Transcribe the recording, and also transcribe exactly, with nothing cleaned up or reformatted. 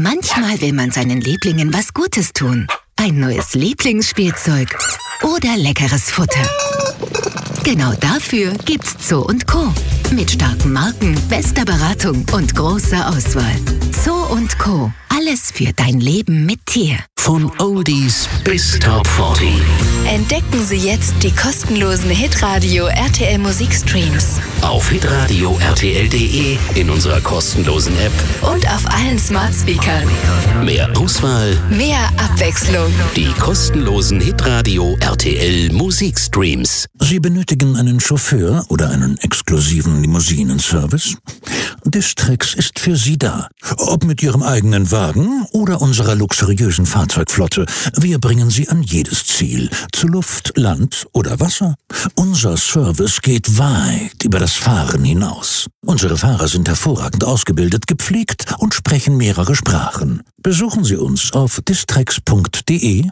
Manchmal will man seinen Lieblingen was Gutes tun. Ein neues Lieblingsspielzeug oder leckeres Futter. Genau dafür gibt's Zoo und Co. Mit starken Marken, bester Beratung und großer Auswahl. Zoo und Co. Alles für dein Leben mit Tier. Von Oldies bis Top vierzig. Entdecken Sie jetzt die kostenlosen Hitradio R T L Musikstreams. Auf hitradio r t l punkt d e, in unserer kostenlosen App und auf allen Smart Speakern. Mehr Auswahl, mehr Abwechslung. Die kostenlosen Hitradio R T L Musikstreams. Sie benötigen einen Chauffeur oder einen exklusiven Limousinenservice? Distrex ist für Sie da. Ob mit Ihrem eigenen Wagen oder unserer luxuriösen Fahrzeugflotte. Wir bringen Sie an jedes Ziel. Zu Luft, Land oder Wasser. Unser Service geht weit über das Fahren hinaus. Unsere Fahrer sind hervorragend ausgebildet, gepflegt und sprechen mehrere Sprachen. Besuchen Sie uns auf distrex punkt d e